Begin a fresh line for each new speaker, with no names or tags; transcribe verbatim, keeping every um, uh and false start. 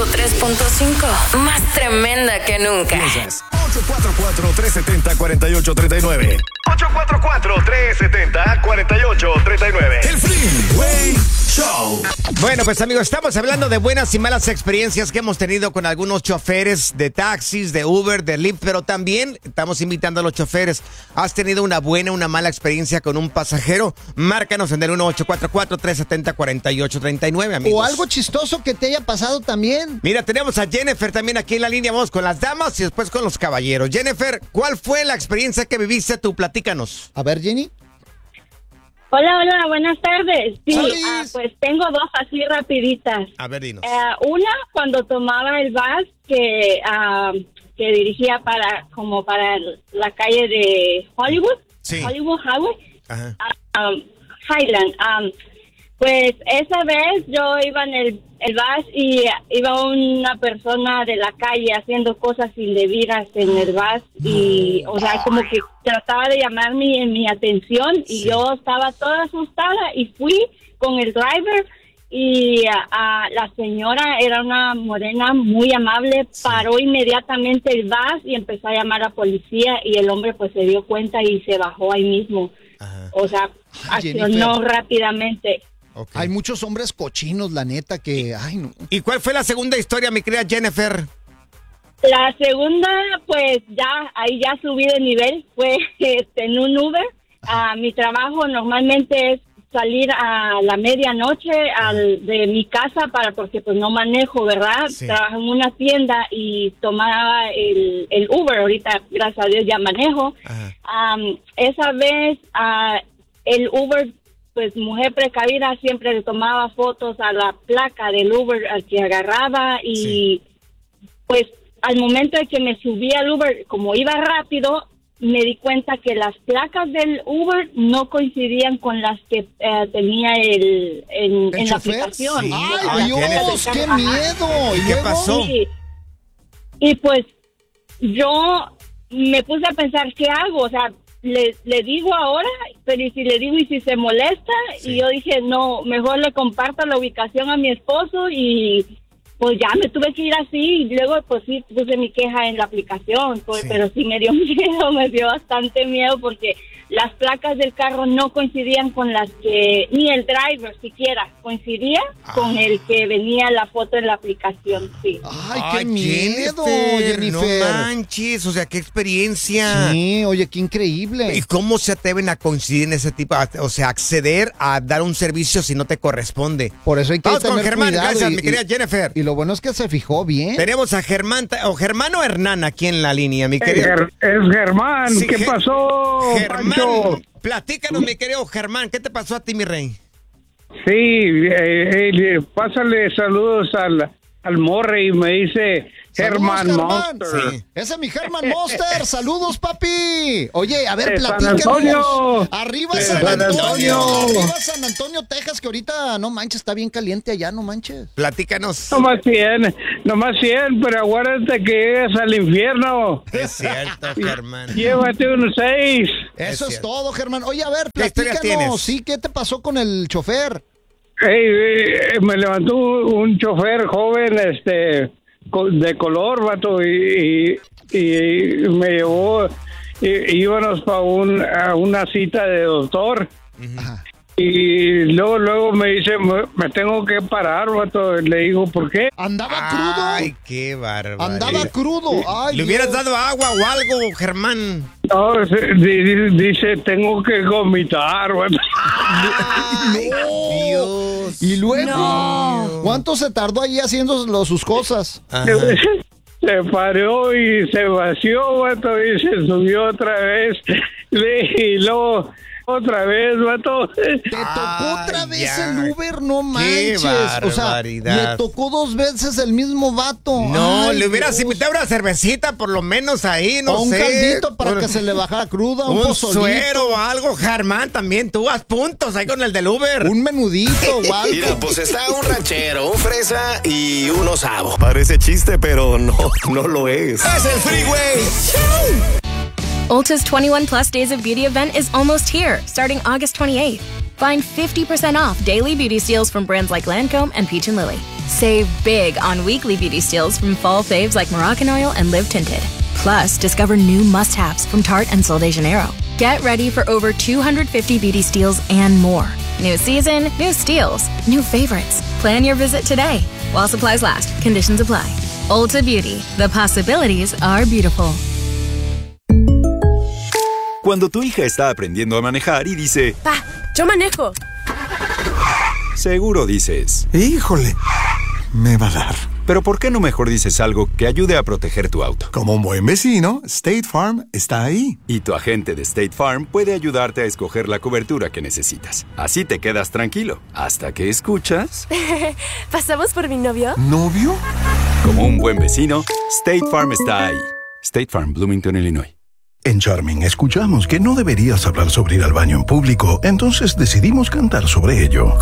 ciento tres punto cinco. Más tremenda que nunca.
ocho cuatro cuatro, tres siete cero, cuatro ocho tres nueve. ocho cuatro cuatro, tres siete cero, cuatro ocho tres nueve. El Freeway Show.
Bueno, pues amigos, estamos hablando de buenas y malas experiencias que hemos tenido con algunos choferes de taxis, de Uber, de Lyft, pero también estamos invitando a los choferes. ¿Has tenido una buena o una mala experiencia con un pasajero? Márcanos en el uno ocho cuatro cuatro, tres siete cero, cuatro ocho tres nueve, amigos.
O algo chistoso que te haya pasado también.
Mira, tenemos a Jennifer también aquí en la línea. Vamos con las damas y después con los caballeros. Jennifer, ¿cuál fue la experiencia que viviste tú? Platícanos.
A ver, Jenny.
Hola, hola, buenas tardes. Sí, uh, pues tengo dos así rapiditas.
A ver, dinos.
Uh, una, cuando tomaba el bus que, uh, que dirigía para como para la calle de Hollywood.
Sí.
Hollywood Highway.
Ajá.
Uh, um, Highland. Um, pues esa vez yo iba en el, el bus y iba una persona de la calle haciendo cosas indebidas en el bus y, o sea, como que trataba de llamar mi, mi atención y sí. Yo estaba toda asustada y fui con el driver y a, a la señora era una morena muy amable, sí. Paró inmediatamente el bus y empezó a llamar a policía y el hombre pues se dio cuenta y se bajó ahí mismo. Ajá. O sea, accionó rápidamente.
Okay. Hay muchos hombres cochinos, la neta, que... Ay, no.
¿Y cuál fue la segunda historia, mi querida Jennifer?
La segunda, pues ya, ahí ya subí de nivel, fue este, en un Uber. Uh, mi trabajo normalmente es salir a la medianoche al, de mi casa para porque pues no manejo, ¿verdad? Sí. Trabajo en una tienda y tomaba el, el Uber. Ahorita, gracias a Dios, ya manejo. Um, esa vez, uh, el Uber... pues mujer precavida siempre le tomaba fotos a la placa del Uber al que agarraba y sí. Pues al momento de que me subí al Uber, como iba rápido, me di cuenta que las placas del Uber no coincidían con las que eh, tenía el en,
¿El
en la
chofer?
aplicación.
Sí. ¡Ay, Dios! ¡Qué miedo!
¿Y qué pasó?
Sí. Y pues yo me puse a pensar, ¿qué hago? O sea, Le, le digo ahora, pero y si le digo y si se molesta, sí. Y yo dije, no, mejor le comparto la ubicación a mi esposo y pues ya me tuve que ir así y luego pues sí puse mi queja en la aplicación, pues, sí. Pero sí me dio miedo, me dio bastante miedo porque las placas del carro no coincidían con las que, ni el driver siquiera coincidía ah. con el que venía la foto en la aplicación, sí.
¡Ay, qué Ay, miedo,
Jennifer,
Jennifer!
No manches, o sea, qué experiencia.
Sí, oye, qué increíble.
¿Y cómo se atreven a coincidir en ese tipo, o sea, acceder a dar un servicio si no te corresponde?
Por eso hay que
Vamos
tener
con Germán,
cuidado
gracias,
y,
mi querida
y,
Jennifer.
Y lo bueno es que se fijó bien.
Tenemos a Germán, o Germán o Hernán aquí en la línea, mi querido.
Es, es Germán, sí, ¿qué Ger- pasó,
Germán,
Pancho?
Platícanos, mi querido Germán, ¿qué te pasó a ti, mi rey?
Sí, eh, eh, pásale saludos al, al Morre y me dice Germán Monster.
Sí. Ese es mi Germán Monster. Saludos, papi. Oye, a ver,
de
platícanos.
San Antonio.
Arriba
de
San,
San
Antonio.
Antonio.
Arriba San Antonio, Texas, que ahorita, no manches, está bien caliente allá, no manches.
Platícanos.
No más cien, no más cien, pero aguárdate que llegas al infierno.
Es cierto, Germán.
Llévate unos seis.
Eso es,
es
todo, Germán. Oye, a ver,
¿Qué historia
platícanos.
tienes?
Sí, ¿qué te pasó con el chofer?
Hey, hey, me levantó un chofer joven, este... de color, vato, y, y, y me llevó, y, íbamos para un, a una cita de doctor. Ajá. Y luego, luego me dice, me, me tengo que parar, vato. Le digo, ¿por qué?
¿Andaba crudo?
Ay, qué bárbaro.
Andaba crudo. Ay,
¿le hubieras dado agua o algo, Germán?
No, dice, tengo que vomitar, vato.
Ay, no. Dios. Y luego, no. ¿Cuánto se tardó ahí haciendo lo, sus cosas?
Ajá. Se paró y se vació, vato, y se subió otra vez. Y luego... otra vez, vato.
Te tocó otra vez
ya.
el Uber, no manches.
Qué
o sea, le tocó dos veces el mismo vato.
No,
Ay,
le hubieras
Dios.
invitado una cervecita, por lo menos ahí, no
o un
sé.
Un caldito para
por...
que se le bajara cruda, un,
un
pozolito.
suero o algo, Germán, también. Tú haz puntos ahí con el del Uber.
Un menudito o algo.
Mira, pues está un ranchero, un fresa y un osavo. Parece chiste, pero no, no lo es. Es el Freeway Show.
Ulta's twenty-one plus days of beauty event is almost here, starting August twenty-eighth.
Find fifty percent off daily beauty steals from brands like Lancome and Peach and Lily. Save big on weekly beauty steals from fall faves like Moroccan Oil and Live Tinted. Plus, discover new must-haves from Tarte and Sol de Janeiro. Get ready for over two hundred fifty beauty steals and more. New season, new steals, new favorites. Plan your visit today. While supplies last, conditions apply. Ulta Beauty, the possibilities are beautiful.
Cuando tu hija está aprendiendo a manejar y dice,
Pa, yo manejo.
Seguro dices,
híjole, me va a dar.
Pero ¿por qué no mejor dices algo que ayude a proteger tu auto?
Como un buen vecino, State Farm está ahí.
Y tu agente de State Farm puede ayudarte a escoger la cobertura que necesitas. Así te quedas tranquilo, hasta que escuchas...
¿Pasamos por mi novio?
¿Novio?
Como un buen vecino, State Farm está ahí. State Farm, Bloomington, Illinois.
En Charming escuchamos que no deberías hablar sobre ir al baño en público, entonces decidimos cantar sobre ello.